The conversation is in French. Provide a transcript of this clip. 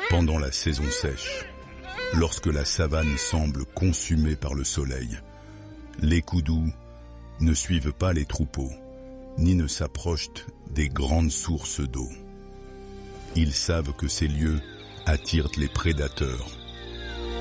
Pendant la saison sèche, lorsque la savane semble consumée par le soleil, les koudous ne suivent pas les troupeaux, ni ne s'approchent des grandes sources d'eau. Ils savent que ces lieux attirent les prédateurs